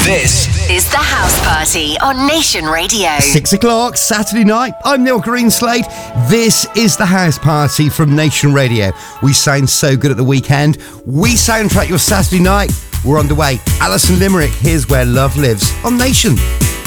This is The House Party on Nation Radio. 6 o'clock, Saturday night. I'm Neil Greenslade. This is The House Party from Nation Radio. We sound so good at the weekend. We soundtrack your Saturday night. We're underway. Alison Limerick, Here's Where Love Lives on Nation.